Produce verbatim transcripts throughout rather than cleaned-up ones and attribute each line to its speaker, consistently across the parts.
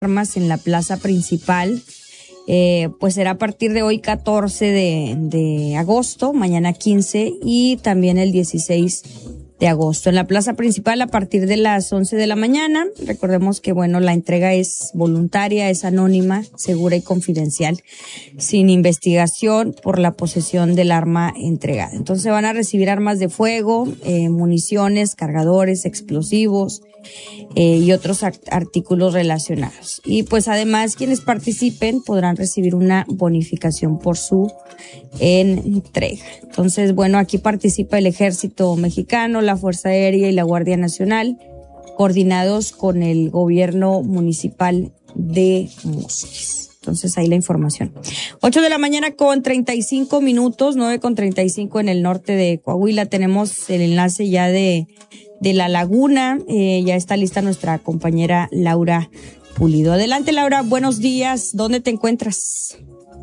Speaker 1: armas en la plaza principal. Eh, pues será a partir de hoy catorce de, de agosto, mañana quince y también el dieciséis de agosto. En la plaza principal a partir de las once de la mañana. Recordemos que, bueno, la entrega es voluntaria, es anónima, segura y confidencial, sin investigación por la posesión del arma entregada. Entonces van a recibir armas de fuego, eh, municiones, cargadores, explosivos, Eh, y otros artículos relacionados. Y pues además quienes participen podrán recibir una bonificación por su entrega. Entonces, bueno, aquí participa el Ejército Mexicano, la Fuerza Aérea y la Guardia Nacional, coordinados con el gobierno municipal de Musquis. Entonces ahí la información. Ocho de la mañana con treinta y cinco minutos, nueve con treinta y cinco en el norte de Coahuila. Tenemos el enlace ya de de La Laguna. Eh, ya está lista nuestra compañera Laura Pulido. Adelante, Laura, buenos días. ¿Dónde te encuentras?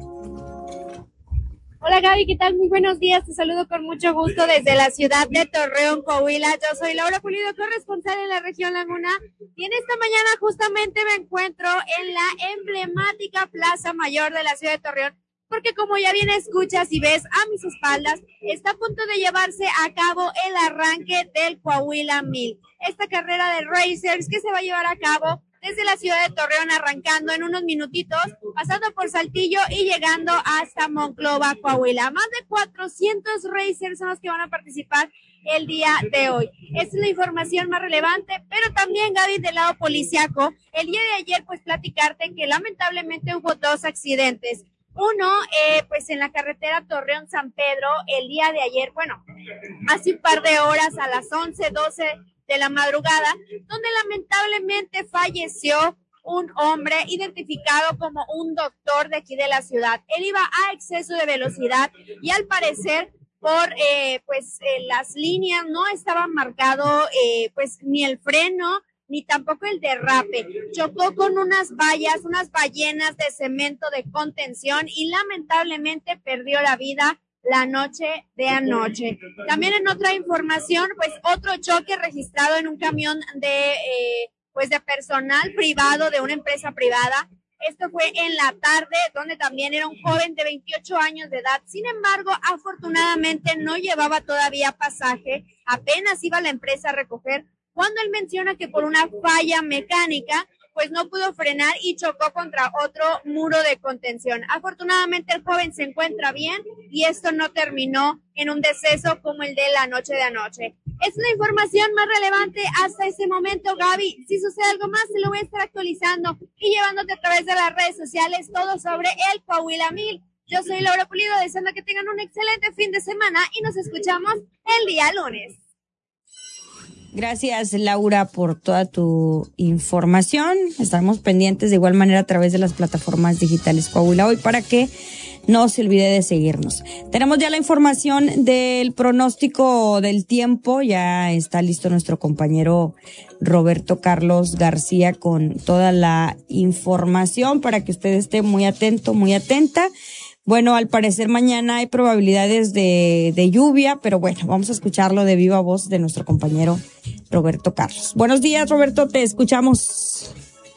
Speaker 2: Hola, Gaby, ¿qué tal? Muy buenos días. Te saludo con mucho gusto desde la ciudad de Torreón, Coahuila. Yo soy Laura Pulido, corresponsal en la región Laguna. Y en esta mañana justamente me encuentro en la emblemática Plaza Mayor de la ciudad de Torreón, porque como ya bien escuchas y ves a mis espaldas, está a punto de llevarse a cabo el arranque del Coahuila Mil. Esta carrera de racers que se va a llevar a cabo desde la ciudad de Torreón, arrancando en unos minutitos, pasando por Saltillo y llegando hasta Monclova, Coahuila. Más de cuatrocientos racers son los que van a participar el día de hoy. Esta es la información más relevante, pero también, Gaby, del lado policiaco, el día de ayer, pues platicarte que lamentablemente hubo dos accidentes. Uno, eh, pues en la carretera Torreón-San Pedro, el día de ayer, bueno, hace un par de horas, a las once, doce de la madrugada, donde lamentablemente falleció un hombre identificado como un doctor de aquí de la ciudad. Él iba a exceso de velocidad y al parecer por eh, pues eh, las líneas no estaban marcado eh, pues ni el freno ni tampoco el derrape. Chocó con unas vallas, unas ballenas de cemento de contención y lamentablemente perdió la vida la noche de anoche. También en otra información, pues otro choque registrado en un camión de eh, pues de personal privado de una empresa privada. Esto fue en la tarde, donde también era un joven de veintiocho años de edad. Sin embargo, afortunadamente no llevaba todavía pasaje, apenas iba la empresa a recoger, cuando él menciona que por una falla mecánica, pues no pudo frenar y chocó contra otro muro de contención. Afortunadamente el joven se encuentra bien y esto no terminó en un deceso como el de la noche de anoche. Es la información más relevante hasta ese momento, Gaby. Si sucede algo más, se lo voy a estar actualizando y llevándote a través de las redes sociales todo sobre el Coahuila Mil. Yo soy Laura Pulido, deseando que tengan un excelente fin de semana y nos escuchamos el día lunes.
Speaker 1: Gracias, Laura, por toda tu información. Estaremos pendientes de igual manera a través de las plataformas digitales Coahuila Hoy para que no se olvide de seguirnos. Tenemos ya la información del pronóstico del tiempo. Ya está listo nuestro compañero Roberto Carlos García con toda la información para que usted esté muy atento, muy atenta. Bueno, al parecer mañana hay probabilidades de, de lluvia, pero bueno, vamos a escucharlo de viva voz de nuestro compañero Roberto Carlos. Buenos días, Roberto, te escuchamos.